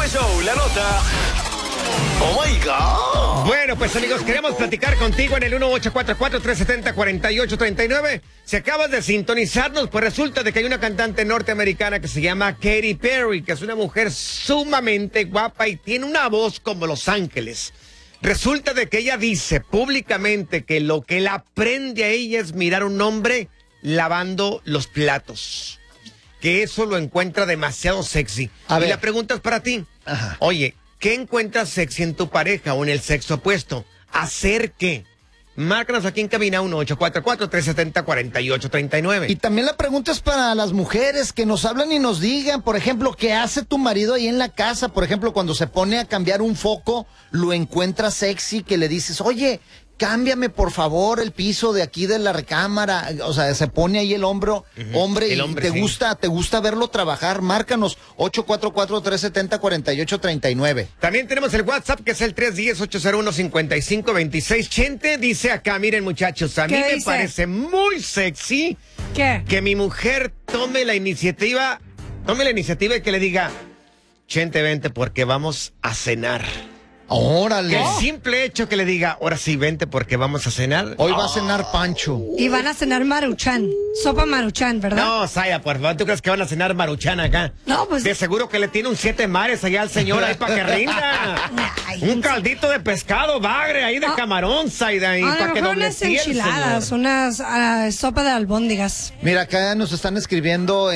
Show, la nota. Oh my God. Bueno, pues amigos, queremos platicar contigo en el 1844-370-4839. Si acabas de sintonizarnos, pues resulta de que hay una cantante norteamericana que se llama Katy Perry, que es una mujer sumamente guapa y tiene una voz como Los Ángeles. Resulta de que ella dice públicamente que lo que la prende a ella es mirar a un hombre lavando los platos. Que eso lo encuentra demasiado sexy. A ver. Y la pregunta es para ti. Ajá. Oye, ¿qué encuentras sexy en tu pareja o en el sexo opuesto? ¿Hacer qué? Márcanos aquí en cabina 1844-370-4839. Y también la pregunta es para las mujeres que nos hablan y nos digan, por ejemplo, ¿qué hace tu marido ahí en la casa? Por ejemplo, cuando se pone a cambiar un foco, lo encuentras sexy, que le dices, oye, cámbiame por favor el piso de aquí de la recámara. O sea, se pone ahí el hombre El y hombre, sí. te gusta verlo trabajar. Márcanos 844-370-4839. También tenemos el WhatsApp, que es el 310-801-5526. Chente dice acá, miren muchachos, a mí ¿Qué me dice? parece muy sexy ¿Qué? que mi mujer tome la iniciativa y que le diga, Chente, vente porque vamos a cenar. Órale. Que el simple hecho que le diga, ahora sí, vente porque vamos a cenar. Hoy va a cenar Pancho. Y van a cenar maruchan. Sopa maruchan, ¿verdad? No, Saya, por favor, ¿tú crees que van a cenar maruchan acá? No, pues- De seguro que le tiene un 7 mares allá al señor ahí para que rinda. Ay, Un caldito de pescado bagre ahí de camarón, Saida, ahí A para lo que mejor doble unas enchiladas, señor. unas sopa de albóndigas. Mira, acá nos están escribiendo